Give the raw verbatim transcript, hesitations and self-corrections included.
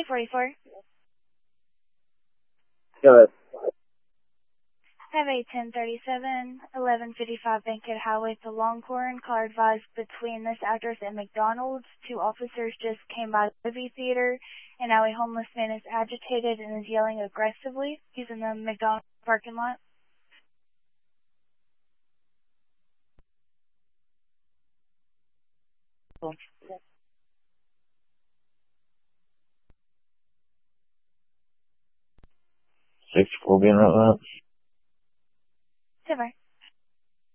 forty-four. Go ahead. Have a ten thirty-seven, eleven fifty-five Bankhead Highway to Longhorn. Car advised between this address and McDonald's. Two officers just came by the movie theater, and now a homeless man is agitated and is yelling aggressively. He's in the McDonald's parking lot. sixty-four being right now. Silver.